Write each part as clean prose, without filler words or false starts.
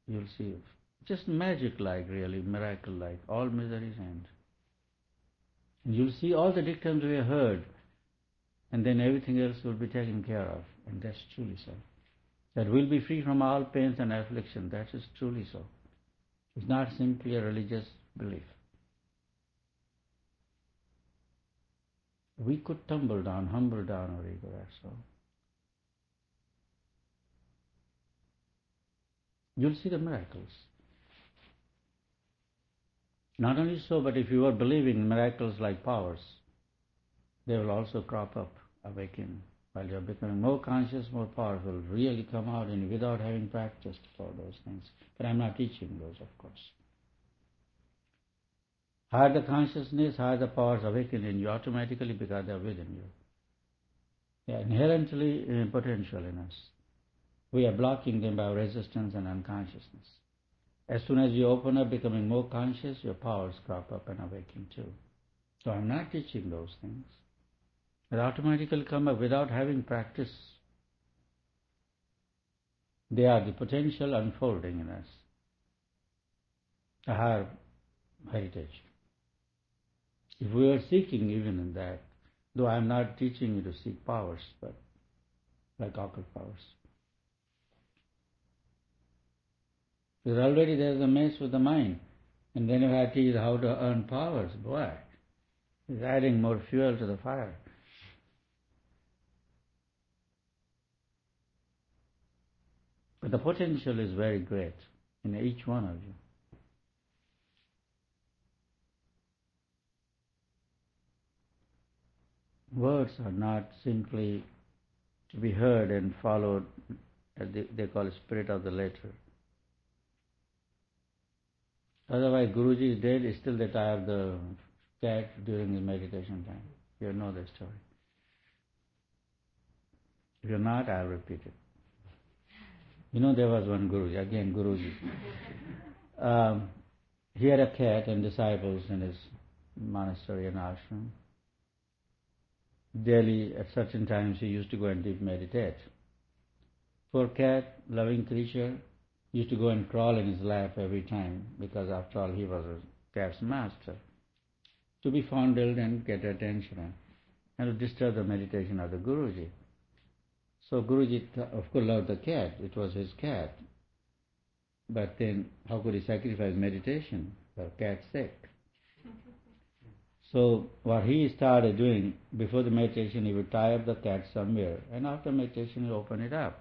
you'll see just magic-like, really, miracle-like, all miseries end. And you'll see all the dictums we have heard, and then everything else will be taken care of, and that's truly so. That we'll be free from all pains and affliction, that is truly so. It's not simply a religious belief. We could tumble down, humble down our ego, that's all. You'll see the miracles. Not only so, but if you are believing in miracles like powers, they will also crop up, awaken. While you are becoming more conscious, more powerful, really come out in without having practiced for those things. But I'm not teaching those, of course. Higher the consciousness, higher the powers awaken in you automatically because they are within you. They are inherently potential in us. We are blocking them by resistance and unconsciousness. As soon as you open up, becoming more conscious, your powers crop up and awaken too. So I'm not teaching those things. They automatically come up without having practice. They are the potential unfolding in us. A higher heritage. If we are seeking even in that, though I'm not teaching you to seek powers, but like occult powers. Because already there's a mess with the mind. And then if I teach how to earn powers, boy, it's adding more fuel to the fire. But the potential is very great in each one of you. Words are not simply to be heard and followed, as they call it, spirit of the letter. Otherwise, Guruji is dead, still they tie up the cat during his meditation time. You know the story. If you're not, I'll repeat it. You know, there was one Guruji, again Guruji. He had a cat and disciples in his monastery and ashram. Daily, at certain times, he used to go and deep meditate. Poor cat, loving creature, used to go and crawl in his lap every time, because after all, he was a cat's master, to be fondled and get attention and to disturb the meditation of the Guruji. So Guruji, of course, loved the cat. It was his cat. But then, how could he sacrifice meditation for cat's sake? So what he started doing, before the meditation, he would tie up the cat somewhere, and after meditation, he would open it up.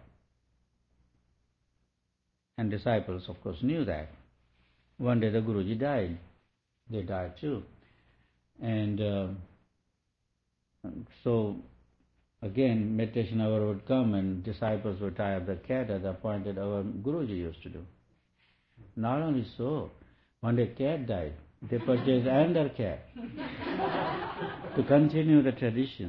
And disciples, of course, knew that. One day the Guruji died. They died too. And so, again, meditation hour would come and disciples would tie up the cat at the appointed hour Guruji used to do. Not only so, one day cat died. They purchased another cat to continue the tradition.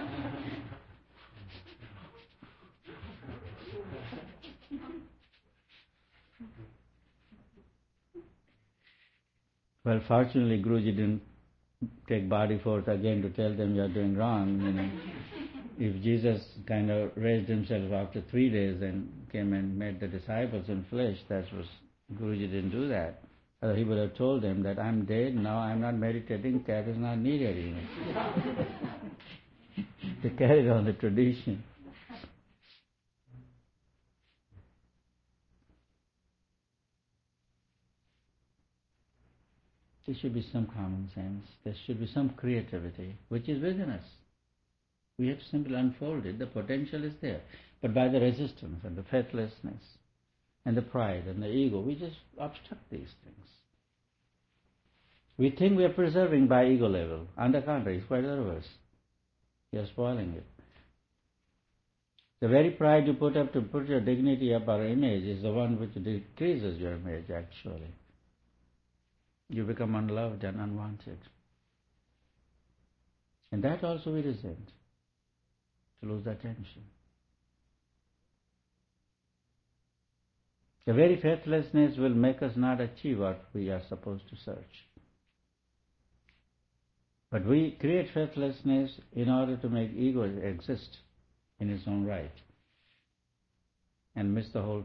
Well, fortunately, Guruji didn't take body forth again to tell them you are doing wrong. You know, if Jesus kind of raised himself after 3 days and came and met the disciples in flesh, that was Guruji didn't do that. He would have told them that I'm dead now, I'm not meditating, cat is not needed. You know. They carried on the tradition. There should be some common sense. There should be some creativity, which is within us. We have to simply unfold it. The potential is there. But by the resistance and the faithlessness and the pride and the ego, we just obstruct these things. We think we are preserving by ego level. On the contrary, it's quite the reverse. You are spoiling it. The very pride you put up to put your dignity up or image is the one which decreases your image, actually. You become unloved and unwanted. And that also we resent, to lose attention. The very faithlessness will make us not achieve what we are supposed to search. But we create faithlessness in order to make ego exist in its own right and miss the whole